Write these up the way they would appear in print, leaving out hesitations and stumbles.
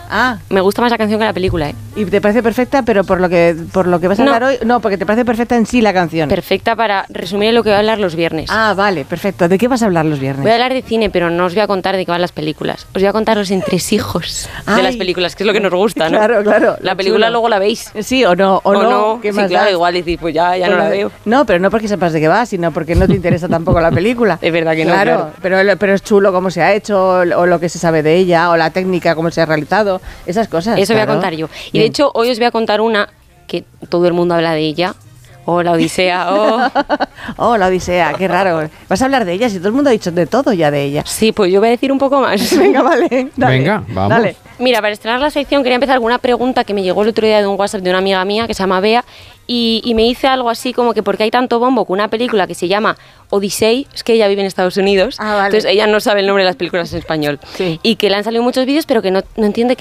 Me gusta más la canción que la película, ¿eh? ¿Y te parece perfecta, pero por lo que vas a hablar hoy? No, porque te parece perfecta en sí la canción. Perfecta para resumir lo que voy a hablar los viernes. Vale, perfecto. ¿De qué vas a hablar los viernes? Voy a hablar de cine, pero no os voy a contar de qué van las películas. Os voy a contar los entresijos de las películas, que es lo que nos gusta, ¿no? Claro. La película luego la veis. Sí, o no. ¿Qué más claro, igual decís, pues ya no la veo. No, pero no porque sepas de qué va, sino porque no te interesa tampoco la película. Es verdad que no, claro. Pero es chulo cómo se ha hecho, o lo que se sabe de ella, o la técnica, cómo se ha realizado, esas cosas. Eso voy a contar yo. Y de hecho, hoy os voy a contar una que todo el mundo habla de ella. La Odisea, la Odisea, qué raro. ¿Vas a hablar de ella? Si todo el mundo ha dicho de todo ya de ella. Sí, pues yo voy a decir un poco más. Venga, vale. Dale, venga, vamos. Dale. Mira, para estrenar la sección quería empezar con una pregunta que me llegó el otro día de un WhatsApp de una amiga mía que se llama Bea y me dice algo así como que porque hay tanto bombo con una película que se llama Odyssey, es que ella vive en Estados Unidos, vale. Entonces ella no sabe el nombre de las películas en español y que le han salido muchos vídeos pero que no entiende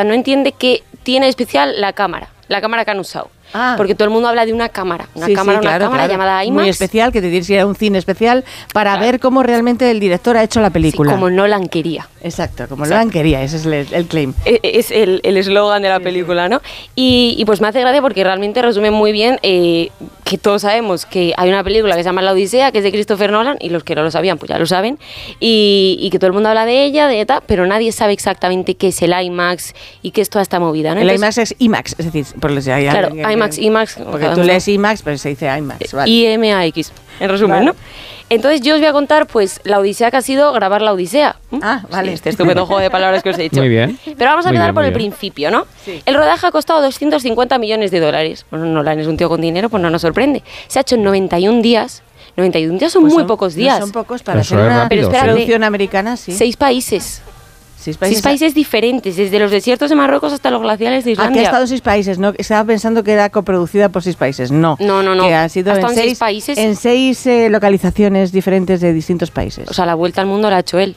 que tiene de especial la cámara que han usado. Porque todo el mundo habla de una cámara llamada IMAX. Muy especial, que te tienes que ir a un cine especial para ver cómo realmente el director ha hecho la película. Sí, como Nolan quería. Exacto, como Nolan quería, ese es el claim. Es el eslogan de la película, ¿no? Y pues me hace gracia porque realmente resume muy bien que todos sabemos que hay una película que se llama La Odisea, que es de Christopher Nolan, y los que no lo sabían, pues ya lo saben, y que todo el mundo habla de ella, pero nadie sabe exactamente qué es el IMAX y qué es toda esta movida, ¿no? El IMAX es IMAX, es decir, por los claro, IMAX. Porque tú lees IMAX, pero se dice IMAX, vale. IMAX, en resumen, ¿no? Entonces yo os voy a contar, pues, la odisea que ha sido grabar la Odisea. Vale. Sí, este estupendo juego de palabras que os he dicho. Muy bien. Pero vamos a empezar por el principio, ¿no? Sí. El rodaje ha costado $250 millones. Bueno, Nolan es un tío con dinero, pues no nos sorprende. Se ha hecho en 91 días. 91 días son muy pocos días. No son pocos para hacer una producción americana, sí. 6 países. 6 países diferentes, desde los desiertos de Marruecos hasta los glaciares de Islandia. Aquí ha estado 6 países, ¿no? Estaba pensando que era coproducida por 6 países. No. Que ha sido en 6 países. En 6 localizaciones diferentes de distintos países. O sea, la vuelta al mundo la ha hecho él.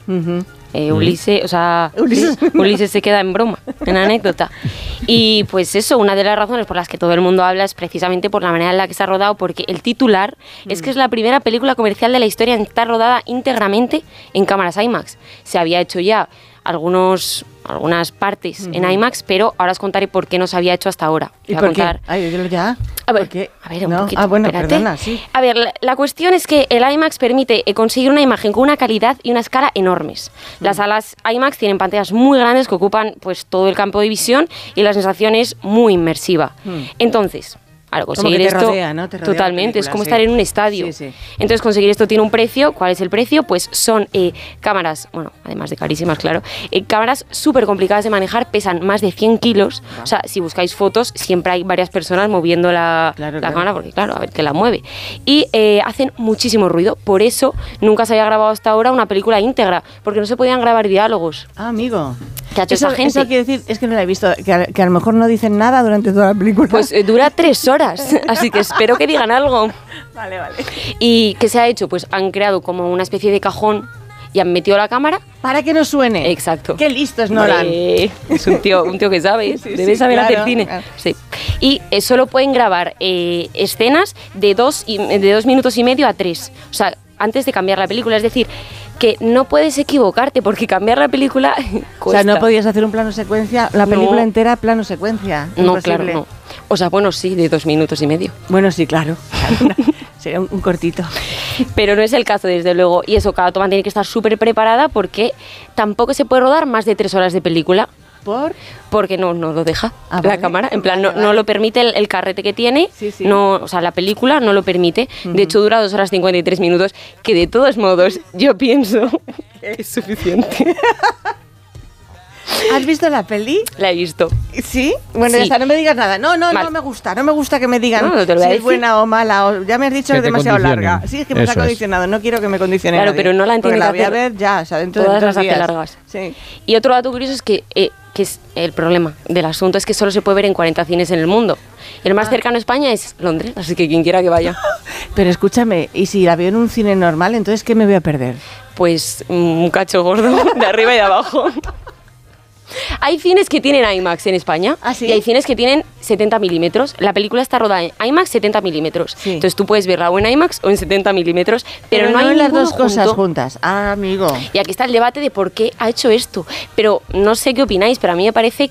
Ulises se queda en broma, en anécdota. Y pues eso, una de las razones por las que todo el mundo habla es precisamente por la manera en la que se ha rodado, porque el titular es que es la primera película comercial de la historia en estar rodada íntegramente en cámaras IMAX. Se había hecho ya algunas partes en IMAX, pero ahora os contaré por qué no se había hecho hasta ahora. ¿Y por qué? ¿Ya? A ver, un poquito, perdona, sí. A ver, la cuestión es que el IMAX permite conseguir una imagen con una calidad y una escala enormes. Las salas IMAX tienen pantallas muy grandes que ocupan pues todo el campo de visión y la sensación es muy inmersiva. Entonces, claro, conseguir como que te esto rodea, ¿no? Te rodea totalmente, es como estar en un estadio. Sí. Entonces, conseguir esto tiene un precio. ¿Cuál es el precio? Pues son cámaras, bueno, además de carísimas, claro, cámaras súper complicadas de manejar, pesan más de 100 kilos. O sea, si buscáis fotos, siempre hay varias personas moviendo la cámara, porque claro, a ver qué la mueve. Y hacen muchísimo ruido. Por eso nunca se había grabado hasta ahora una película íntegra, porque no se podían grabar diálogos. Amigo. ¿Qué ha hecho esa gente? Eso quiere decir, es que no la he visto, que a lo mejor no dicen nada durante toda la película. Pues dura 3 horas, así que espero que digan algo. Vale. ¿Y qué se ha hecho? Pues han creado como una especie de cajón y han metido la cámara. Para que no suene. Exacto. Qué listo es Nolan. Es un tío que sabe, debe saber hacer cine. Claro. Sí. Y solo pueden grabar escenas de 2 minutos y medio a 3. O sea, antes de cambiar la película, es decir, que no puedes equivocarte porque cambiar la película cuesta. O sea, no podías hacer un plano secuencia, la película entera plano secuencia. No, claro, no. O sea, bueno, sí, de 2 minutos y medio. Bueno, sí, claro. Sería un cortito. Pero no es el caso, desde luego. Y eso, cada toma tiene que estar súper preparada porque tampoco se puede rodar más de 3 horas de película. Porque no lo deja la cámara, en plan no lo permite el carrete que tiene, no, o sea, la película no lo permite. De hecho dura 2 horas 53 minutos, que de todos modos yo pienso que es suficiente. ¿Has visto la peli? La he visto. ¿Sí? Bueno, ya está, no me digas nada. No me gusta que me digan si es buena o mala. Ya me has dicho que es demasiado larga. Sí, es que me está condicionado, no quiero que me condicione. Claro, pero no la entiendo. La voy a ver ya, o sea, dentro todas de 2 las días. hace largas. Sí. Y otro dato curioso es que es el problema del asunto es que solo se puede ver en 40 cines en el mundo. El más cercano a España es Londres, así que quien quiera que vaya. Pero escúchame, ¿y si la veo en un cine normal, entonces qué me voy a perder? Pues un cacho gordo de arriba y de abajo. Hay cines que tienen IMAX en España. ¿Ah, sí? Y hay cines que tienen 70 milímetros. La película está rodada en IMAX 70 milímetros. Sí. Entonces tú puedes verla o en IMAX o en 70 milímetros, pero no hay las dos cosas junto. Juntas. Ah, amigo. Y aquí está el debate de por qué ha hecho esto. Pero no sé qué opináis, pero a mí me parece